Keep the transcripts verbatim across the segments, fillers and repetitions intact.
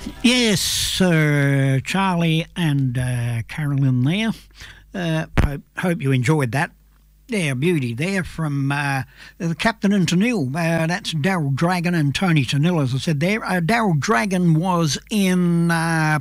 Yes, uh, Charlie and uh, Carolyn there. Uh, hope, hope you enjoyed that. Yeah, beauty there from uh, the Captain and Tennille. Uh, that's Daryl Dragon and Tony Tennille, as I said there. Uh, Daryl Dragon was in uh,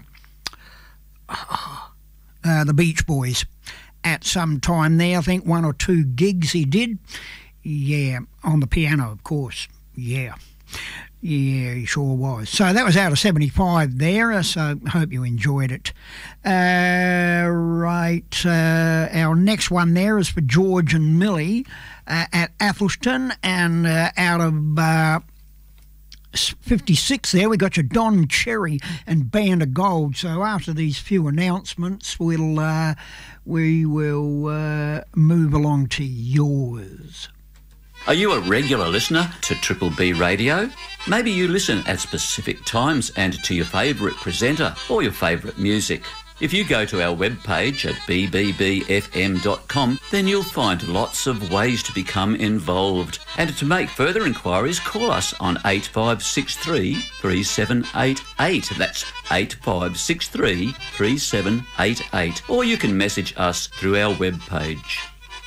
uh, the Beach Boys at some time there. I think one or two gigs he did. Yeah, on the piano, of course. Yeah. Yeah, he sure was. So that was out of seventy-five there, so hope you enjoyed it. Uh, right, uh, our next one there is for George and Millie uh, at Athelston, and uh, out of uh, fifty-six there we got your Don Cherry and Band of Gold. So after these few announcements, we'll uh, we will uh, move along to yours. Are you a regular listener to Triple B Radio? Maybe you listen at specific times and to your favourite presenter or your favourite music. If you go to our webpage at b b b f m dot com, then you'll find lots of ways to become involved. And to make further inquiries, call us on eight five six three, three seven eight eight. That's eight five six three, three seven eight eight. Or you can message us through our webpage.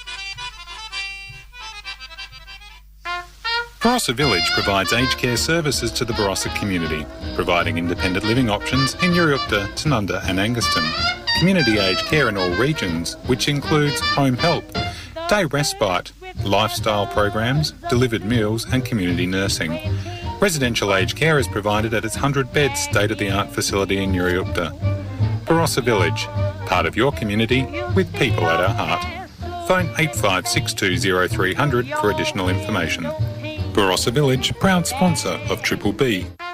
Barossa Village provides aged care services to the Barossa community, providing independent living options in Uriukta, Tanunda and Anguston. Community aged care in all regions, which includes home help, day respite, lifestyle programs, delivered meals and community nursing. Residential aged care is provided at its one hundred bed state-of-the-art facility in Uriukta. Barossa Village, part of your community with people at our heart. Phone eight five six two zero three hundred for additional information. Barossa Village, proud sponsor of Triple B.